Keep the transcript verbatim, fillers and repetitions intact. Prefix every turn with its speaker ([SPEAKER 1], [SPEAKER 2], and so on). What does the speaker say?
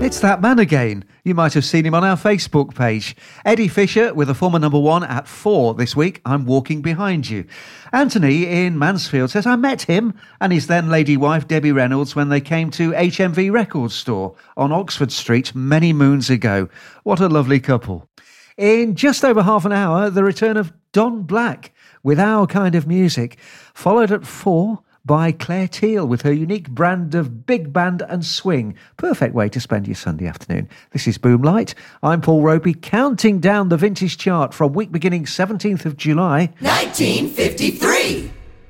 [SPEAKER 1] It's that man again. You might have seen him on our Facebook page. Eddie Fisher with a former number one at four this week. I'm Walking Behind You. Anthony in Mansfield says, I met him and his then lady wife Debbie Reynolds when they came to H M V Records Store on Oxford Street many moons ago. What a lovely couple. In just over half an hour, the return of Don Black with Our Kind of Music, followed at four by Claire Teal with her unique brand of big band and swing. Perfect way to spend your Sunday afternoon. This is Boomlight. I'm Paul Roby, counting down the vintage chart from week beginning seventeenth of July
[SPEAKER 2] nineteen fifty-three.